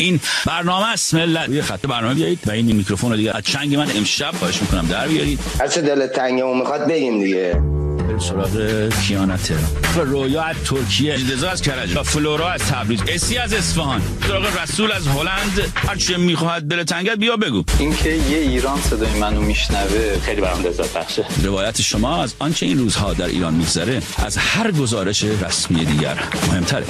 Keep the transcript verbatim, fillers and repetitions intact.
این برنامه است ملت. روی خط برنامه بیایید و این میکروفون رو دیگه از چنگ من امشب خواهش میکنم در بیارید. هر چه دلت تنگه میخواد بگیم دیگه. سراغ کیانا تهران، رویا از ترکیه، رضا از کرج، فلورا از تبریز، اسی از اصفهان، سراغ رسول از هلند. هر چی میخواد دل تنگت بیا بگو. اینکه یه ایران صدای منو میشنوه خیلی برام لذت بخشه. روایت شما از آنچه این روزها در ایران میگذره از هر گزارش رسمی دیگر مهمتره.